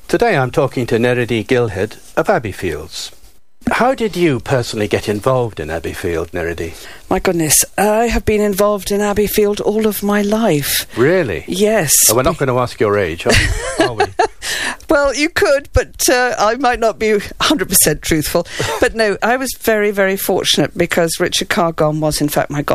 Today I'm talking to Neridi Gilhead of Abbeyfields. How did you personally get involved in Abbeyfield, Neridi? My goodness, I have been involved in Abbeyfield all of my life. Really? Yes. We're not going to ask your age, are we? Well, you could, but I might not be 100% truthful. But no, I was very, very fortunate because Richard Carr Gone was, in fact, my